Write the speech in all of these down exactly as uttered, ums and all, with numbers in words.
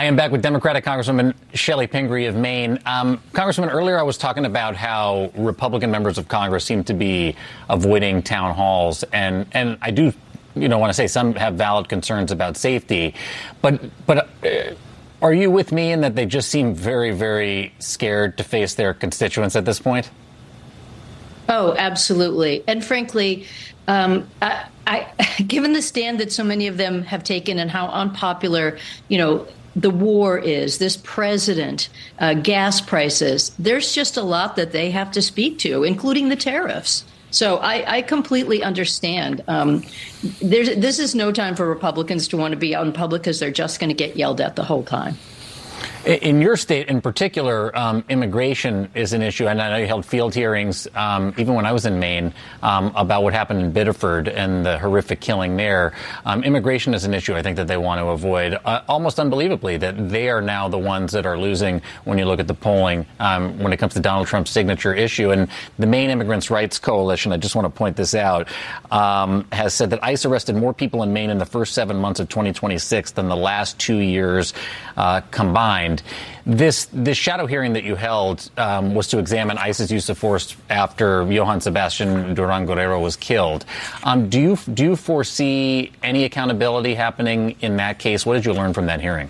I am back with Democratic Congresswoman Chellie Pingree of Maine. Um, Congresswoman, earlier I was talking about how Republican members of Congress seem to be avoiding town halls, and, and I do, you know, want to say some have valid concerns about safety, but but uh, are you with me in that they just seem very, very scared to face their constituents at this point? Oh, absolutely. And frankly, um, I, I, given the stand that so many of them have taken and how unpopular, you know, the war is, this president, uh, gas prices, there's just a lot that they have to speak to, including the tariffs. So I, I completely understand. Um, there's, this is no time for Republicans to want to be out in public because they're just going to get yelled at the whole time. In your state in particular, um, immigration is an issue. And I know you held field hearings, um, even when I was in Maine, um, about what happened in Biddeford and the horrific killing there. Um, immigration is an issue I think that they want to avoid. Uh, almost unbelievably that they are now the ones that are losing when you look at the polling um, when it comes to Donald Trump's signature issue. And the Maine Immigrants' Rights Coalition, I just want to point this out, um, has said that ICE arrested more people in Maine in the first seven months of twenty twenty-six than the last two years uh, combined. This this shadow hearing that you held um, was to examine ICE's use of force after Johann Sebastian Duran Guerrero was killed. Um, do you do you foresee any accountability happening in that case? What did you learn from that hearing?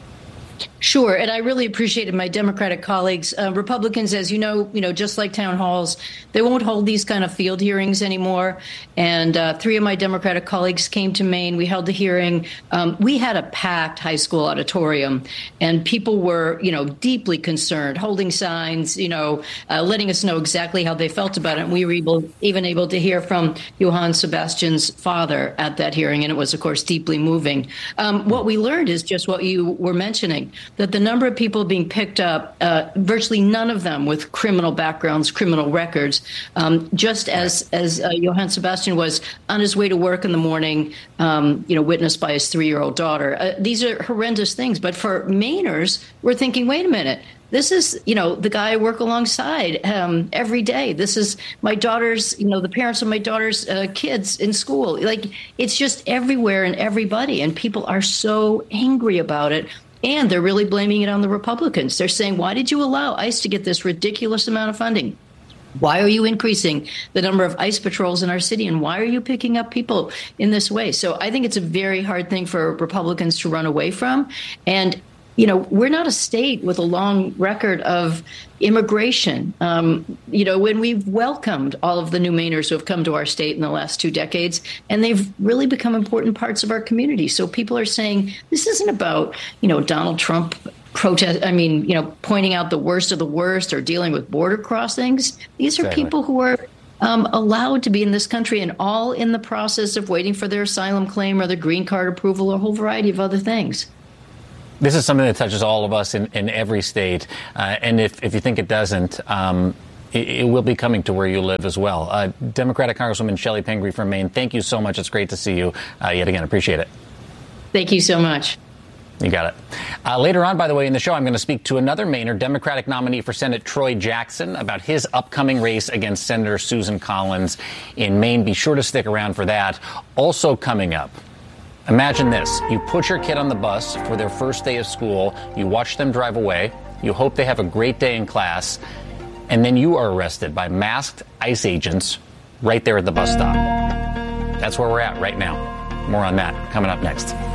Sure. And I really appreciated my Democratic colleagues. Uh, Republicans, as you know, you know, just like town halls, they won't hold these kind of field hearings anymore. And uh, three of my Democratic colleagues came to Maine. We held the hearing. Um, we had a packed high school auditorium, and people were, you know, deeply concerned, holding signs, you know, uh, letting us know exactly how they felt about it. And we were able, even able to hear from Johann Sebastian's father at that hearing. And it was, of course, deeply moving. Um, what we learned is just what you were mentioning, that the number of people being picked up, uh, virtually none of them with criminal backgrounds, criminal records, um, just as as uh, Johann Sebastian was on his way to work in the morning, um, you know, witnessed by his three-year-old daughter. Uh, these are horrendous things. But for Mainers, we're thinking, wait a minute. This is, you know, the guy I work alongside um, every day. This is my daughter's, you know, the parents of my daughter's uh, kids in school. Like, it's just everywhere and everybody. And people are so angry about it. And they're really blaming it on the Republicans. They're saying, why did you allow ICE to get this ridiculous amount of funding? Why are you increasing the number of ICE patrols in our city? And why are you picking up people in this way? So I think it's a very hard thing for Republicans to run away from. And you know, we're not a state with a long record of immigration. Um, you know, when we've welcomed all of the new Mainers who have come to our state in the last two decades, and they've really become important parts of our community. So people are saying this isn't about, you know, Donald Trump protest. I mean, you know, pointing out the worst of the worst or dealing with border crossings. These are Exactly. people who are Um, allowed to be in this country and all in the process of waiting for their asylum claim or their green card approval or a whole variety of other things. This is something that touches all of us in, in every state. Uh, and if, if you think it doesn't, um, it, it will be coming to where you live as well. Uh, Democratic Congresswoman Chellie Pingree from Maine, thank you so much. It's great to see you uh, yet again. Appreciate it. Thank you so much. You got it. Uh, later on, by the way, in the show, I'm going to speak to another Mainer, Democratic nominee for Senate Troy Jackson, about his upcoming race against Senator Susan Collins in Maine. Be sure to stick around for that. Also coming up, imagine this. You put your kid on the bus for their first day of school. You watch them drive away. You hope they have a great day in class. And then you are arrested by masked ICE agents right there at the bus stop. That's where we're at right now. More on that coming up next.